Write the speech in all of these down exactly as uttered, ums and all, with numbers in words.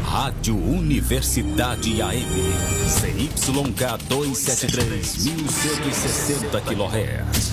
Rádio Universidade A M, C Y K duzentos e setenta e três, mil cento e sessenta quilohertz.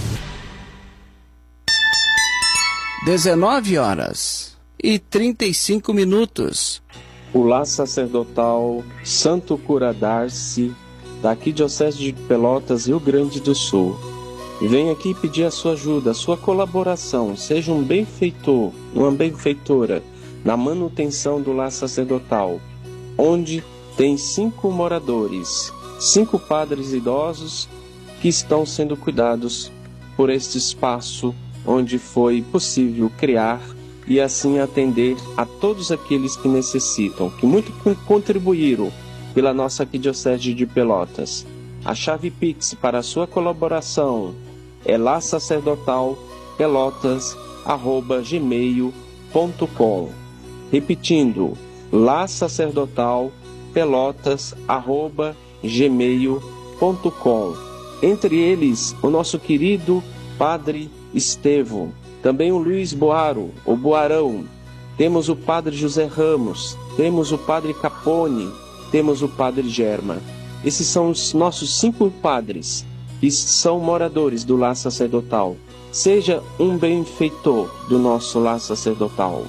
dezenove horas e trinta e cinco minutos. O lar sacerdotal Santo Cura Darcy, da Arquidiocese de Pelotas, Rio Grande do Sul, vem aqui pedir a sua ajuda, a sua colaboração. Seja um benfeitor, uma benfeitora na manutenção do lar sacerdotal, onde tem cinco moradores, cinco padres idosos que estão sendo cuidados por este espaço onde foi possível criar e assim atender a todos aqueles que necessitam, que muito contribuíram pela nossa Arquidiocese de Pelotas. A chave Pix para a sua colaboração é lar sacerdotal pelotas arroba gmail ponto com. Repetindo, lar sacerdotal pelotas arroba gmail ponto com. Entre eles, o nosso querido Padre Estevão, também o Luiz Boaro, o Boarão, temos o Padre José Ramos, temos o Padre Capone, temos o Padre Germa. Esses são os nossos cinco padres que são moradores do lar sacerdotal. Seja um benfeitor do nosso lar sacerdotal.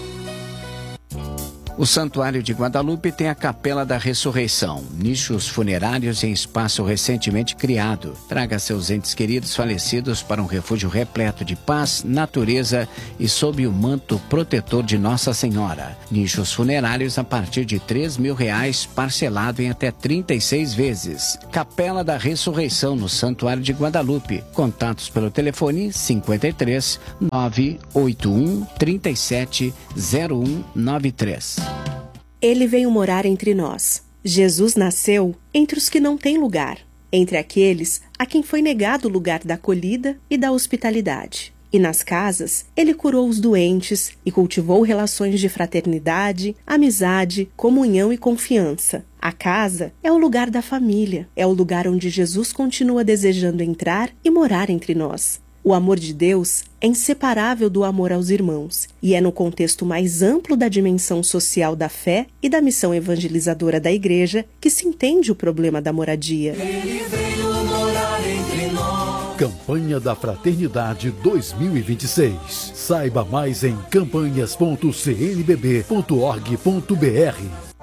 O Santuário de Guadalupe tem a Capela da Ressurreição, nichos funerários em espaço recentemente criado. Traga seus entes queridos falecidos para um refúgio repleto de paz, natureza e sob o manto protetor de Nossa Senhora. Nichos funerários a partir de três mil reais, parcelado em até trinta e seis vezes. Capela da Ressurreição no Santuário de Guadalupe. Contatos pelo telefone cinquenta e três, nove oito um, trinta e sete, zero um nove três. Ele veio morar entre nós. Jesus nasceu entre os que não têm lugar, entre aqueles a quem foi negado o lugar da acolhida e da hospitalidade. E nas casas, ele curou os doentes e cultivou relações de fraternidade, amizade, comunhão e confiança. A casa é o lugar da família, é o lugar onde Jesus continua desejando entrar e morar entre nós. O amor de Deus é inseparável do amor aos irmãos e é no contexto mais amplo da dimensão social da fé e da missão evangelizadora da Igreja que se entende o problema da moradia. Ele veio morar entre nós. Campanha da Fraternidade dois mil e vinte e seis. Saiba mais em campanhas ponto c n b b ponto org ponto b r.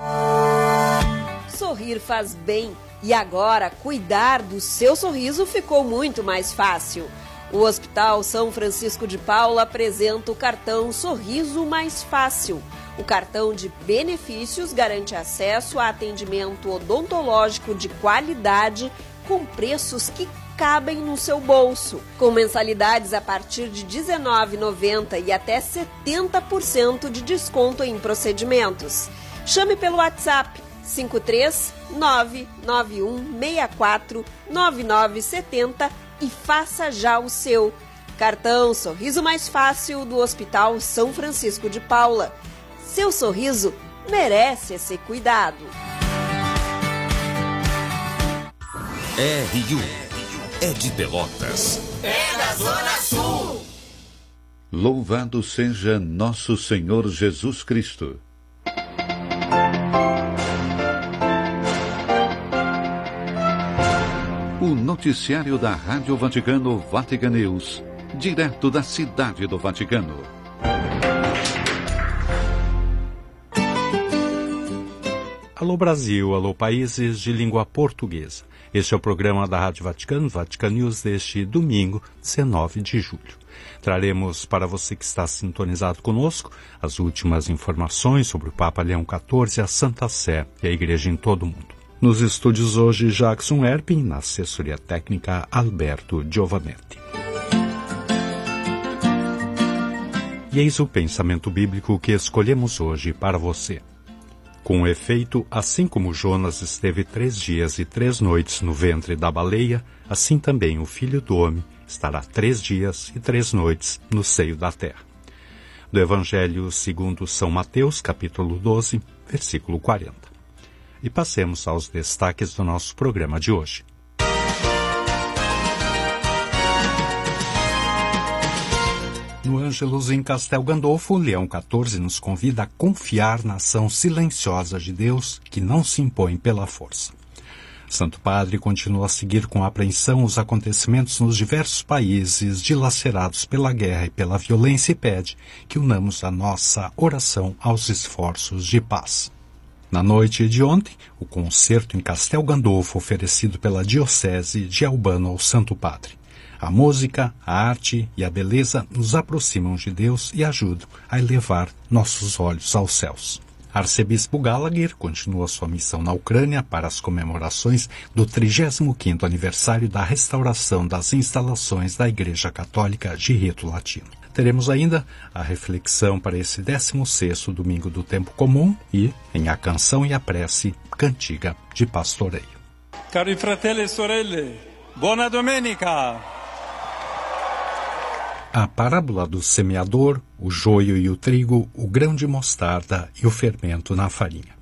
Sorrir faz bem e agora cuidar do seu sorriso ficou muito mais fácil. O Hospital São Francisco de Paula apresenta o cartão Sorriso Mais Fácil. O cartão de benefícios garante acesso a atendimento odontológico de qualidade com preços que cabem no seu bolso, com mensalidades a partir de dezenove reais e noventa centavos e até setenta por cento de desconto em procedimentos. Chame pelo WhatsApp cinco três nove nove um seis quatro nove nove sete zero e faça já o seu. Cartão Sorriso Mais Fácil do Hospital São Francisco de Paula. Seu sorriso merece esse cuidado. R U é de Pelotas. É da Zona Sul. Louvado seja nosso Senhor Jesus Cristo. O noticiário da Rádio Vaticano Vatican News, direto da Cidade do Vaticano. Alô Brasil, alô países de língua portuguesa. Este é o programa da Rádio Vaticano, Vatican News, deste domingo, dezenove de julho. Traremos para você que está sintonizado conosco as últimas informações sobre o Papa Leão quatorze, a Santa Sé e a Igreja em todo o mundo. Nos estúdios hoje, Jackson Erpin, na assessoria técnica, Alberto Giovanetti. E eis o pensamento bíblico que escolhemos hoje para você. Com efeito, assim como Jonas esteve três dias e três noites no ventre da baleia, assim também o Filho do Homem estará três dias e três noites no seio da terra. Do Evangelho segundo São Mateus, capítulo doze, versículo quarenta. E passemos aos destaques do nosso programa de hoje. No Ângelus em Castel Gandolfo, Leão quatorze nos convida a confiar na ação silenciosa de Deus que não se impõe pela força. Santo Padre continua a seguir com apreensão os acontecimentos nos diversos países dilacerados pela guerra e pela violência e pede que unamos a nossa oração aos esforços de paz. Na noite de ontem, o concerto em Castel Gandolfo oferecido pela Diocese de Albano ao Santo Padre. A música, a arte e a beleza nos aproximam de Deus e ajudam a elevar nossos olhos aos céus. Arcebispo Gallagher continua sua missão na Ucrânia para as comemorações do trigésimo quinto aniversário da restauração das instalações da Igreja Católica de Rito Latino. Teremos ainda a reflexão para esse décimo sexto domingo do tempo comum e, em A Canção e a Prece, Cantiga de Pastoreio. Cari fratelli e sorelle, buona domenica! A parábola do semeador, o joio e o trigo, o grão de mostarda e o fermento na farinha.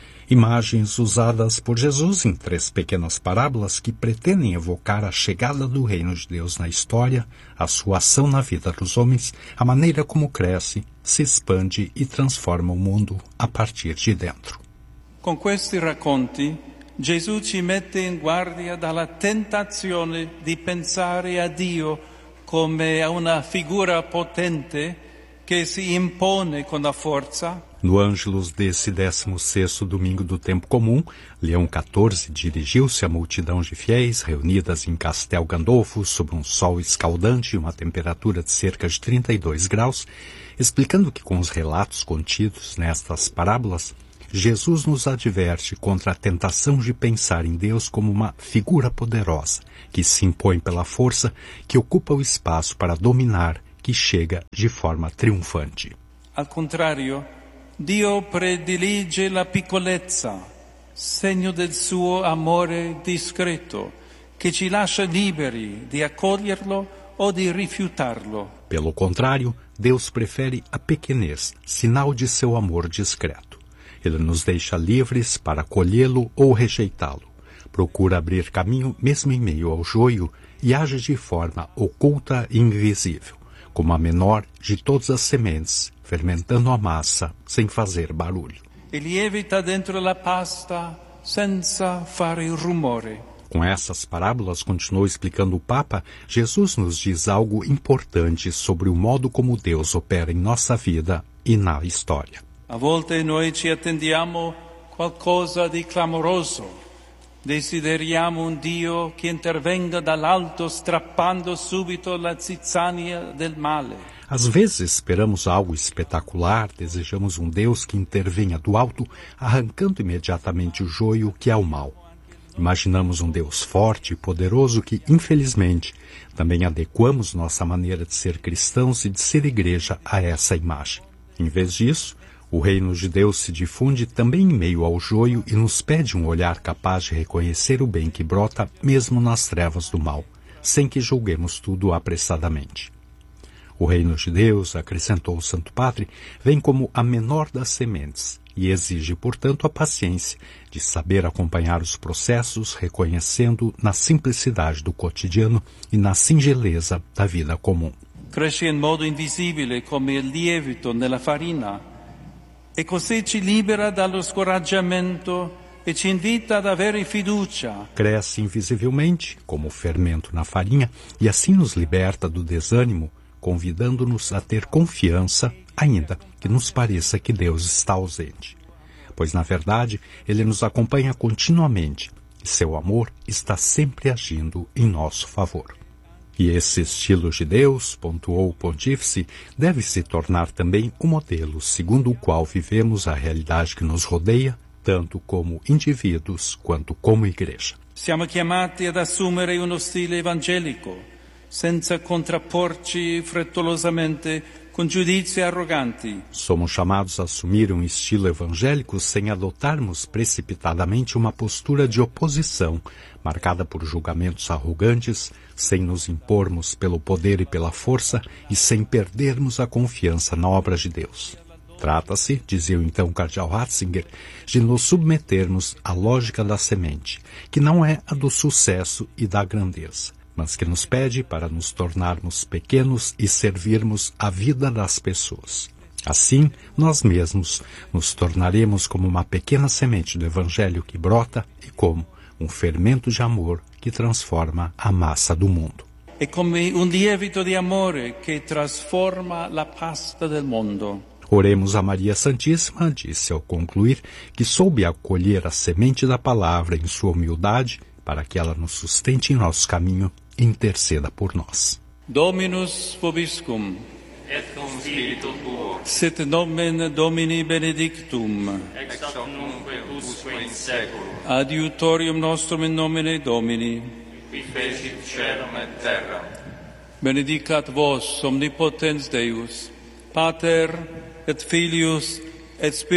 Imagens usadas por Jesus em três pequenas parábolas que pretendem evocar a chegada do reino de Deus na história, a sua ação na vida dos homens, a maneira como cresce, se expande e transforma o mundo a partir de dentro. Com questi racconti, Gesù ci mette in guardia dalla tentazione di pensare a Dio come a una figura potente che si impone con a forza. No Ângelus desse décimo sexto domingo do tempo comum, Leão quatorze dirigiu-se à multidão de fiéis reunidas em Castel Gandolfo sob um sol escaldante e uma temperatura de cerca de trinta e dois graus, explicando que com os relatos contidos nestas parábolas, Jesus nos adverte contra a tentação de pensar em Deus como uma figura poderosa, que se impõe pela força, que ocupa o espaço para dominar, que chega de forma triunfante. Al contrario, Dio predilige la piccolezza, segno del suo amore discreto, che ci lascia liberi di accoglierlo o di rifiutarlo. Pelo contrário, Deus prefere a pequenez, sinal de seu amor discreto. Ele nos deixa livres para acolhê-lo ou rejeitá-lo. Procura abrir caminho mesmo em meio ao joio e age de forma oculta e invisível, como a menor de todas as sementes, fermentando a massa sem fazer barulho. E lievita dentro la pasta senza fare rumore. Com essas parábolas, continuou explicando o Papa, Jesus nos diz algo importante sobre o modo como Deus opera em nossa vida e na história. A volte noi ci attendiamo qualcosa di clamoroso. Desideriamo un Dio che intervenga dall'alto strappando subito la zizzania del male. Às vezes esperamos algo espetacular, desejamos um Deus que intervenha do alto, arrancando imediatamente o joio que é o mal. Imaginamos um Deus forte e poderoso que, infelizmente, também adequamos nossa maneira de ser cristãos e de ser igreja a essa imagem. Em vez disso, o reino de Deus se difunde também em meio ao joio e nos pede um olhar capaz de reconhecer o bem que brota mesmo nas trevas do mal, sem que julguemos tudo apressadamente. O reino de Deus, acrescentou o Santo Padre, vem como a menor das sementes e exige, portanto, a paciência de saber acompanhar os processos, reconhecendo na simplicidade do cotidiano e na singeleza da vida comum. Cresce in modo invisibile come il lievito nella farina e così ci libera dallo scoraggiamento e ci invita ad avere fiducia. Cresce invisivelmente, como o fermento na farinha, e assim nos liberta do desânimo, convidando-nos a ter confiança, ainda que nos pareça que Deus está ausente. Pois, na verdade, Ele nos acompanha continuamente e seu amor está sempre agindo em nosso favor. E esse estilo de Deus, pontuou o Pontífice, deve se tornar também o modelo segundo o qual vivemos a realidade que nos rodeia, tanto como indivíduos quanto como igreja. Siamo chiamati ad assumere uno stile evangelico, senza contrapporci frettolosamente com giudizi arroganti. Somos chamados a assumir um estilo evangélico sem adotarmos precipitadamente uma postura de oposição, marcada por julgamentos arrogantes, sem nos impormos pelo poder e pela força e sem perdermos a confiança na obra de Deus. Trata-se, dizia o então cardeal Ratzinger, de nos submetermos à lógica da semente, que não é a do sucesso e da grandeza, mas que nos pede para nos tornarmos pequenos e servirmos a vida das pessoas. Assim, nós mesmos nos tornaremos como uma pequena semente do Evangelho que brota e como um fermento de amor que transforma a massa do mundo. È come un lievito di amore che trasforma la pasta del mondo. Oremos a Maria Santíssima, disse ao concluir, que soube acolher a semente da palavra em sua humildade para que ela nos sustente em nosso caminho e interceda por nós. Dominus vobiscum. Et cum spiritu tuo. Sit nomen Domini benedictum. Ex hoc nunque usque in seculum. Adiutorium nostrum in nomine Domini. Qui fecit caelum et terram. Benedicat vos omnipotens Deus, Pater et Filius et Spiritus